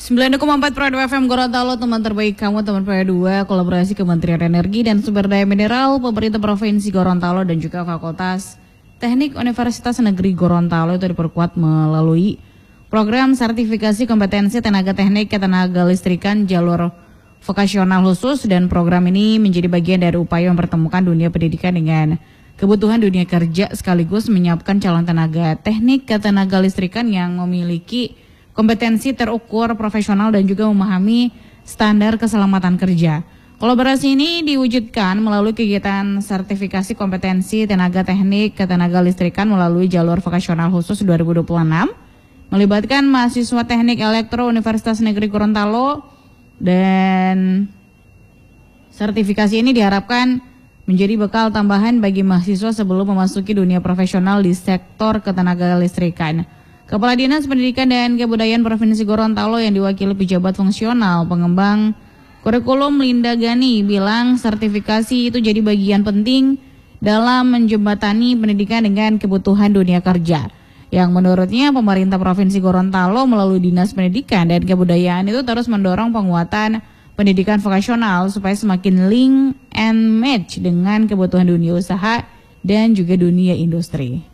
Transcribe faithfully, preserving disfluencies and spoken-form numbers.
sembilan koma empat Pro F M Gorontalo, teman terbaik kamu, teman P dua, kolaborasi Kementerian Energi dan Sumber Daya Mineral, Pemerintah Provinsi Gorontalo dan juga Fakultas Teknik Universitas Negeri Gorontalo itu diperkuat melalui program sertifikasi kompetensi tenaga teknik ketenaga listrikan jalur vokasional khusus, dan program ini menjadi bagian dari upaya mempertemukan dunia pendidikan dengan kebutuhan dunia kerja sekaligus menyiapkan calon tenaga teknik ketenaga listrikan yang memiliki kompetensi terukur, profesional dan juga memahami standar keselamatan kerja. Kolaborasi ini diwujudkan melalui kegiatan sertifikasi kompetensi tenaga teknik ketenaga listrikan melalui jalur vokasional khusus dua ribu dua puluh enam, melibatkan mahasiswa teknik elektro Universitas Negeri Gorontalo, dan sertifikasi ini diharapkan menjadi bekal tambahan bagi mahasiswa sebelum memasuki dunia profesional di sektor ketenaga listrikan. Kepala Dinas Pendidikan dan Kebudayaan Provinsi Gorontalo yang diwakili pejabat fungsional pengembang kurikulum Linda Gani bilang sertifikasi itu jadi bagian penting dalam menjembatani pendidikan dengan kebutuhan dunia kerja. Yang menurutnya pemerintah Provinsi Gorontalo melalui Dinas Pendidikan dan Kebudayaan itu terus mendorong penguatan pendidikan vokasional supaya semakin link and match dengan kebutuhan dunia usaha dan juga dunia industri.